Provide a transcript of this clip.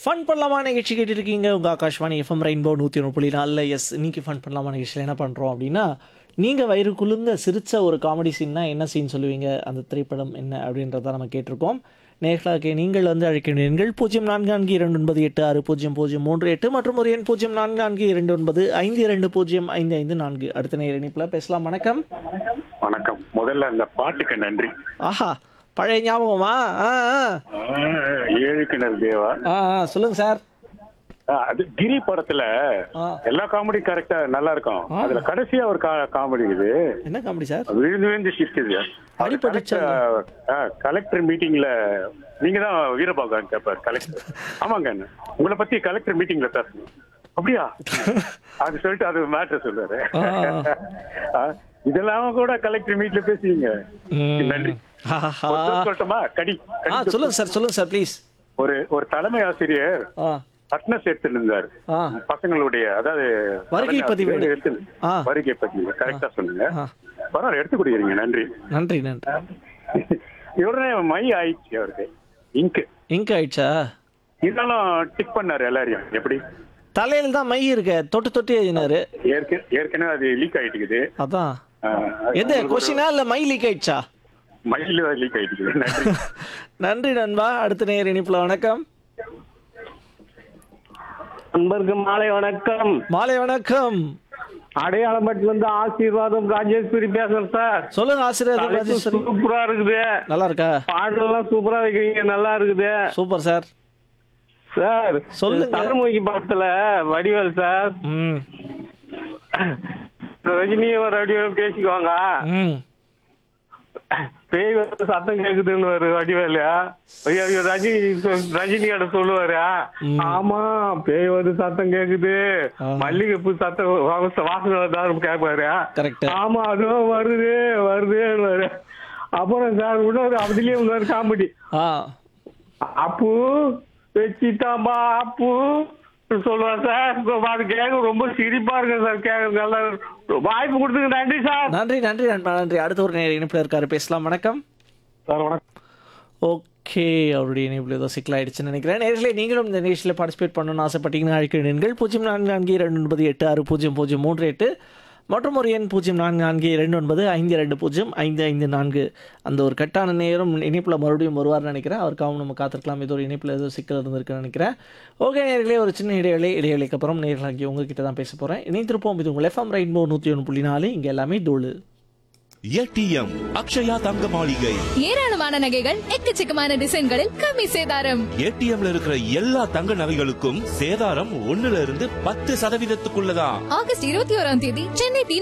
Fun பண்ணலாமா நிகழ்ச்சி கேட்டு இருக்கீங்க உங்கள் ஆகாஷ்வாணி எஃப்எம் ரெயின்போ 101.4. எஸ் இன்னைக்கு ஃபன் பண்ணலாமா நிகழ்ச்சியில் என்ன பண்ணுறோம் அப்படின்னா, நீங்கள் வயிறு குலுங்க சிரித்த ஒரு காமெடி சீன்னா என்ன சீன் சொல்லுவீங்க, அந்த திரைப்படம் என்ன அப்படின்றத நம்ம கேட்டிருக்கோம். நேர்களாக நீங்கள் வந்து அழைக்க வேண்டிய எண்கள் 0442986038 மற்றும் ஒரு எண் 044229520554. அடுத்த நேர இணைப்பில் பேசலாம். வணக்கம். வணக்கம். முதல்ல அந்த பாட்டுக்கு நன்றி. ஆஹா, பழைய ஞாபகமா? ஆ ஆ ஏழு கிணறு தேவா. ஆ ஆ சொல்லுங்க சார். அது கிரி படத்துல ஆ. எல்லா காமெடி கரெக்டா நல்லா இருக்கும். அதுல கடைசியா ஒரு காமெடி இது என்ன காமெடி சார்? விழுந்து விழுந்து சிரிக்குது. அடிபட்டுச்சா? கலெக்டர் மீட்டிங்ல நீங்க தான் வீரபாகவன் கேப்பார் கலெக்டர். ஆமாங்க, உங்களை பத்தி கலெக்டர் மீட்டிங்ல பேசணும். அப்படியா? அது சொல்லிட்டு அது மேட்டர் சொல்றாரு. இதெல்லாம் கூட கலெக்டர் மீட்ல பேசுவீங்க. நன்றி. சொல்லட்டுமா? சொல்லுங்க சார், சொல்லுங்க சார் ப்ளீஸ். ஒரு தலைமை ஆசிரியர் அட்னஸ் எடுத்துட்டு இருந்தாரு பசங்களுடைய, அதாவது வருகை பதிவு. வருகை பதிவு கரெக்டா சொன்னீங்க. பரவாயில்ல, எடுத்து கொடுக்குறீங்க. நன்றி நன்றி நன்றி. உடனே மை ஆயிடுச்சு அவருக்கு. இங்க் ஆயிடுச்சா? இருந்தாலும் டிக் பண்ணாரு எல்லாரையும். எப்படி? தலையில தான் மை இருக்கு, தொட்டு தொட்டு எழுதினாரு. ஏற்கனவே அது லீக் ஆயிட்டுக்குது. அதான் எது கொஸ்டினா இல்ல மை லீக் ஆயிடுச்சா? மைல லீக் ஆயிட்டுக்குது. நன்றி. நன்றி நண்பா. அடுத்த நேர இணைப்புல. வணக்கம். நண்பருக்கு மாலை வணக்கம். மாலை வணக்கம். அடையாளம்பட்டில இருந்து ஆசீர்வாதம் ராஜேஸ்வரி பேசுறேன் சார். சொல்லுங்க ஆசீர்வாதம் ராஜேஸ்வரி. சூப்பரா இருக்குது. நல்லா இருக்கா? பாடலாம் சூப்பரா வைக்கிறீங்க, நல்லா இருக்குது. Super sir. சார் சொல்லுங்க. சதுர்முகி படத்துல வடிவேல் சார் ரஜினியும் வடிவேலும் பேசிக்குவாங்க. பேய் வந்து சத்தம் கேக்குதுன்னு ஒரு வடிவேலு ரஜினியோட சொல்லுவாரு. ஆமா, பேய் வந்து சத்தம் கேக்குது, மல்லிகைப்பூ சத்தம் வாசனை கேட்பாரு. ஆமா, அதுவும் வருது வருதுன்னு. அப்புறம் சார் இன்னொரு அதுலயே இன்னொரு காமெடி. அப்பு வச்சிட்டாம்பா அப்பு சொல்லுவார் சார். அது கேட்க ரொம்ப சிரிப்பா இருக்கு சார். கேட்க நல்லா வாய்ப்பு கொடுத்துங்க. நன்றி சார். நன்றி நன்றி நண்பா, நன்றி. அடுத்த ஒரு நேர இணைப்புல இருக்காரு, பேசலாம். வணக்கம் சார். வணக்கம். ஓகே, அவருடைய இணைப்பில் ஏதோ சிக்கல் ஆயிடுச்சுன்னு நினைக்கிறேன். நேரிலே நீங்களும் இந்த நிகழ்ச்சியில் பார்ட்டிசிபேட் பண்ணணும்னு ஆசைப்பட்டீங்கன்னா அழைக்கிறீர்கள் 0442298038 மற்றும் ஒரு எண் 044229520554. அந்த ஒரு கட்டான நேரம் இணைப்பில் மறுபடியும் வருவார்னு நினைக்கிறேன். அவருக்காகவும் நம்ம காத்திருக்கலாம். ஏதோ ஒரு இணைப்பில் ஏதோ சிக்கல் இருந்திருக்குன்னு நினைக்கிறேன். ஓகே நேர்களே, ஒரு சின்ன இடைவேளைக்கு அப்புறம் நேர்களாகி உங்ககிட்ட தான் பேச போகிறேன். இணைந்திருப்போம். இது உங்கள் எஃப்எம் ரெயின்போ 101.4. இங்கே எல்லாமே தோழு. ஏடிஎம் அக்ஷயா தங்க மாளிகை. ஏராளமான நகைகள், எக்கச்சக்கமான டிசைன்களில் கம்மி சேதாரம். ஏடிஎம்ல இருக்கிற எல்லா தங்க நகைகளுக்கும் சேதாரம் 1% 10% ஆகஸ்ட் 21 சென்னை